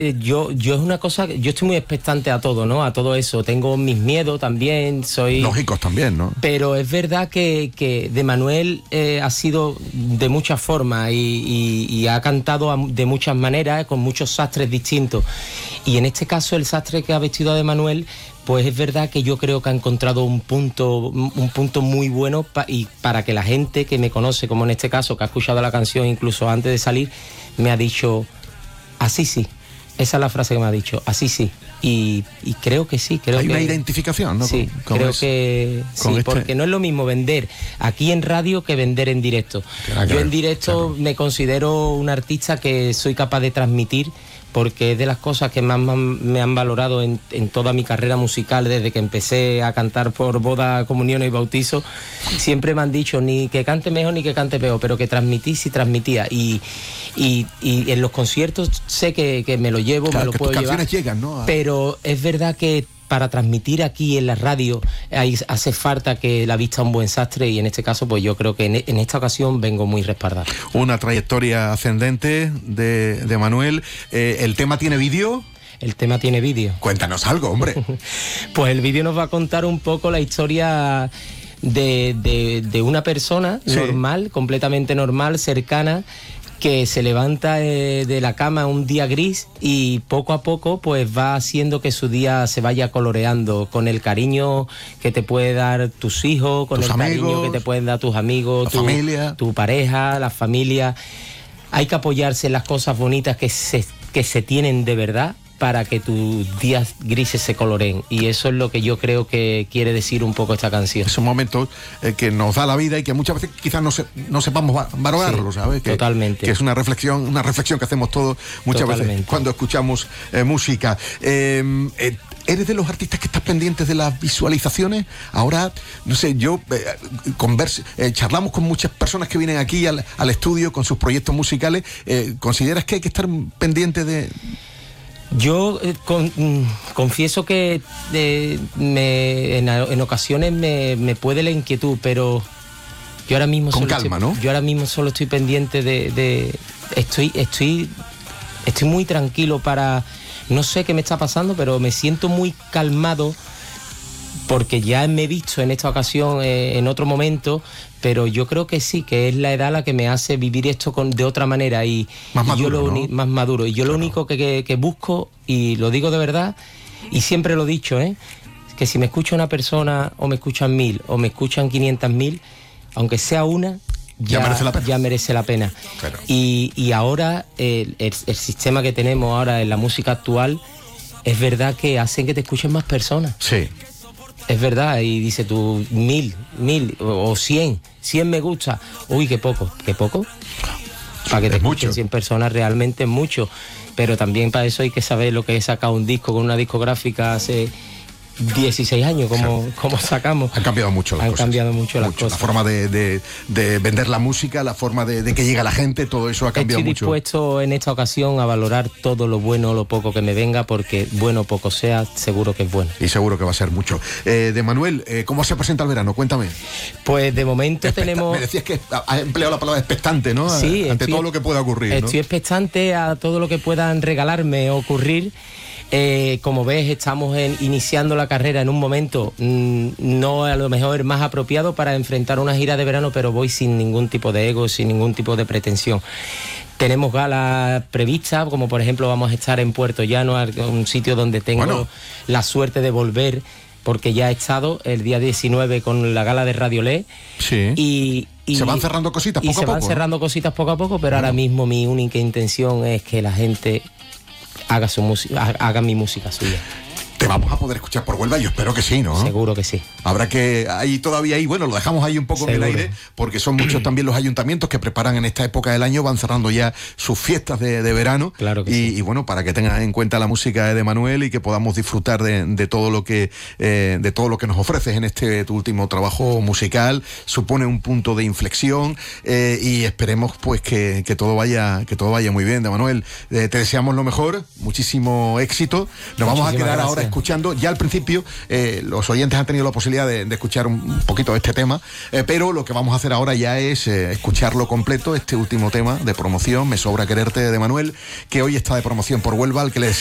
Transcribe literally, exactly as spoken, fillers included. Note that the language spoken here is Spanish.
eh, yo, yo es una cosa, yo estoy muy expectante a todo, ¿no? A todo eso. Tengo mis miedos también, soy... Lógicos también, ¿no? Pero es verdad que, que de Manuel eh, ha sido de muchas formas y, y, y ha cantado a, de muchas maneras, con muchos sastres distintos. Y en este caso el sastre que ha vestido a de Manuel, pues es verdad que yo creo que ha encontrado un punto, un punto muy bueno pa, y para que la gente que me conoce, como en este caso, que ha escuchado la canción incluso antes de salir, me ha dicho, así sí. Esa es la frase que me ha dicho, así sí. Y, y creo que sí. Creo Hay que, una identificación, ¿no? Sí, con, con creo es, que sí, este... porque no es lo mismo vender aquí en radio que vender en directo. Claro, yo en directo claro. me considero un artista que soy capaz de transmitir, porque es de las cosas que más me han valorado en, en toda mi carrera musical, desde que empecé a cantar por boda, comunión y bautizo. Siempre me han dicho ni que cante mejor ni que cante peor, pero que transmití sí transmitía. Y, y, y en los conciertos sé que, que me lo llevo, claro, me lo que puedo tus llevar. Canciones llegan, ¿no? Pero es verdad que para transmitir aquí en la radio hay, hace falta que la vista un buen sastre, y en este caso pues yo creo que en, en esta ocasión vengo muy respaldado. Una trayectoria ascendente de, de Manuel. Eh, ¿El tema tiene vídeo? El tema tiene vídeo. Cuéntanos algo, hombre. Pues el vídeo nos va a contar un poco la historia de, de, de una persona sí. normal, completamente normal, cercana, que se levanta eh, de la cama un día gris y poco a poco pues va haciendo que su día se vaya coloreando con el cariño que te puede dar tus hijos, con tus el amigos, cariño que te pueden dar tus amigos, tu, familia. tu pareja, la familia. Hay que apoyarse en las cosas bonitas que se, que se tienen de verdad, para que tus días grises se coloreen, y eso es lo que yo creo que quiere decir un poco esta canción. Esos momentos eh, que nos da la vida y que muchas veces quizás no, se, no sepamos valorarlo, sí, ¿sabes? Que, totalmente. Que es una reflexión, una reflexión que hacemos todos muchas totalmente. veces cuando escuchamos eh, música. Eh, eh, ¿Eres de los artistas que estás pendientes de las visualizaciones? Ahora, no sé, yo eh, converse, eh, charlamos con muchas personas que vienen aquí al, al estudio con sus proyectos musicales. Eh, ¿Consideras que hay que estar pendiente de...? Yo eh, con, mm, confieso que eh, me, en, en ocasiones me, me puede la inquietud, pero yo ahora mismo con solo calma, estoy, ¿no? Yo ahora mismo solo estoy pendiente de, de estoy, estoy, estoy muy tranquilo para, no sé qué me está pasando, pero me siento muy calmado, porque ya me he visto en esta ocasión, eh, en otro momento, pero yo creo que sí, que es la edad la que me hace vivir esto con, de otra manera y más y maduro, yo lo uni, ¿no? más maduro. Y yo claro. lo único que, que, que busco, y lo digo de verdad, y siempre lo he dicho, ¿eh? que si me escucha una persona, o me escuchan mil, o me escuchan quinientas mil, aunque sea una, ya, ya merece la pena. Ya merece la pena. Claro. Y, y ahora, el, el, el sistema que tenemos ahora en la música actual, es verdad que hacen que te escuchen más personas. Sí. Es verdad, y dice tú, mil, mil o cien, cien me gusta. Uy, qué poco, qué poco. Para que te escuchen cien personas realmente es mucho. Pero también para eso hay que saber lo que es sacar un disco con una discográfica hace dieciséis años, como, claro. como sacamos. Han cambiado mucho las Han cosas. cambiado mucho las mucho. cosas. La forma de, de, de vender la música, la forma de, de que llega la gente, todo eso ha cambiado Estoy mucho. Estoy dispuesto en esta ocasión a valorar todo lo bueno o lo poco que me venga, porque bueno o poco sea, seguro que es bueno. Y seguro que va a ser mucho. Eh, de Manuel, eh, ¿cómo se presenta el verano? Cuéntame. Pues de momento Expecta tenemos... Me decías que has empleado la palabra expectante, ¿no? Sí. Ante estoy, todo lo que pueda ocurrir, Estoy ¿no? expectante a todo lo que puedan regalarme o ocurrir. Eh, como ves, estamos en, iniciando la carrera en un momento mmm, no a lo mejor más apropiado para enfrentar una gira de verano, pero voy sin ningún tipo de ego, sin ningún tipo de pretensión. Tenemos galas previstas, como por ejemplo vamos a estar en Puerto Llano, un sitio donde tengo bueno. la suerte de volver, porque ya he estado el día diecinueve con la gala de Radio Le. Sí. Y, y se van cerrando cositas poco a poco. Y se van ¿no? cerrando cositas poco a poco, pero bueno. ahora mismo mi única intención es que la gente haga su música, haga mi música suya. Te vamos a poder escuchar por Huelva, yo espero que sí, ¿no? Seguro que sí. Habrá que, ahí todavía ahí, bueno, lo dejamos ahí un poco Seguro. en el aire, porque son muchos también los ayuntamientos que preparan en esta época del año, van cerrando ya sus fiestas de, de verano. Claro que y, sí. Y bueno, para que tengan en cuenta la música de Manuel y que podamos disfrutar de, de todo lo que eh, de todo lo que nos ofreces en este tu último trabajo musical. Supone un punto de inflexión eh, y esperemos pues que, que todo vaya que todo vaya muy bien, de Manuel. Eh, te deseamos lo mejor, muchísimo éxito. Nos Muchísimas vamos a quedar gracias. ahora escuchando. Ya al principio eh, los oyentes han tenido la posibilidad de, de escuchar un, un poquito de este tema, eh, pero lo que vamos a hacer ahora ya es eh, escucharlo completo, este último tema de promoción, Me sobra quererte, de Manuel, que hoy está de promoción por Huelva, al que les